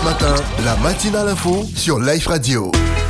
matin, la matinale info sur Life Radio.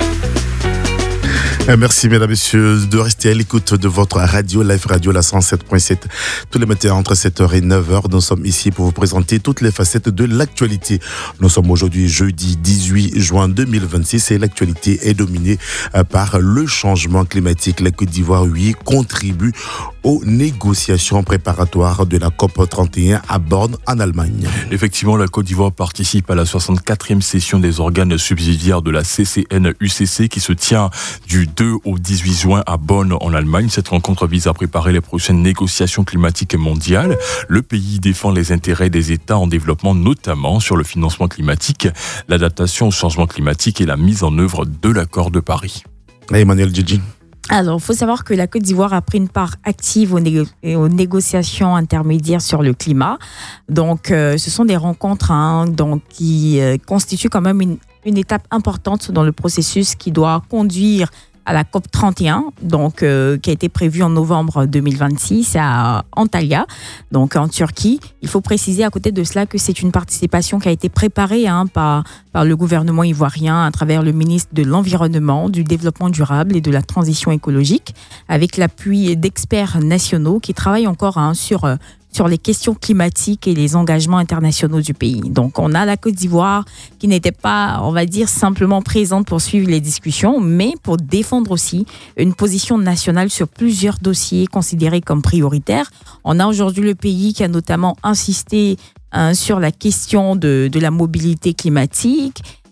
Merci mesdames et messieurs de rester à l'écoute de votre radio, Life Radio, la 107.7. Tous les matins entre 7h et 9h, nous sommes ici pour vous présenter toutes les facettes de l'actualité. Nous sommes aujourd'hui jeudi 18 juin 2026 et l'actualité est dominée par le changement climatique. La Côte d'Ivoire, oui, contribue aux négociations préparatoires de la COP31 à Born en Allemagne. Effectivement, la Côte d'Ivoire participe à la 64e session des organes subsidiaires de la CCN-UCC qui se tient du 2 au 18 juin à Bonn en Allemagne. Cette rencontre vise à préparer les prochaines négociations climatiques mondiales. Le pays défend les intérêts des États en développement, notamment sur le financement climatique, l'adaptation au changement climatique et la mise en œuvre de l'accord de Paris. Emmanuel Djidji. Alors, il faut savoir que la Côte d'Ivoire a pris une part active aux négociations intermédiaires sur le climat. Donc, ce sont des rencontres qui constituent quand même une étape importante dans le processus qui doit conduire à la COP31, donc, qui a été prévue en novembre 2026 à Antalya, donc en Turquie. Il faut préciser à côté de cela que c'est une participation qui a été préparée par le gouvernement ivoirien à travers le ministre de l'Environnement, du Développement durable et de la Transition écologique, avec l'appui d'experts nationaux qui travaillent encore sur les questions climatiques et les engagements internationaux du pays. Donc, on a la Côte d'Ivoire qui n'était pas, on va dire, simplement présente pour suivre les discussions, mais pour défendre aussi une position nationale sur plusieurs dossiers considérés comme prioritaires. On a aujourd'hui le pays qui a notamment insisté sur la question de la mobilité climatique